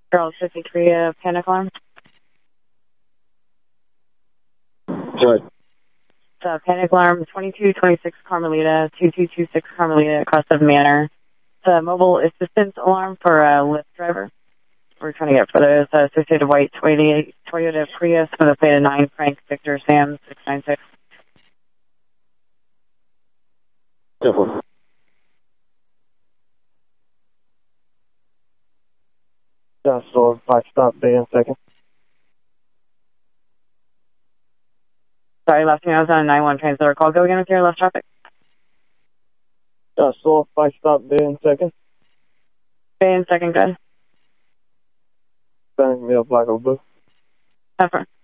Charles 53, panic alarm. Sorry. Panic alarm 2226 Carmelita, 2226 Carmelita, across the Manor. It's a mobile assistance alarm for a Lyft driver. We're trying to get for those associated white Toyota Prius with a plate of 9 Frank Victor Sam 696. Careful. So 5 stop Bay in second. Sorry, last name, I was on a 9-1 translator call. Go again with your left traffic. So 5 stop Bay in second. Bay in second, good. Sending me a black or blue. Affirm.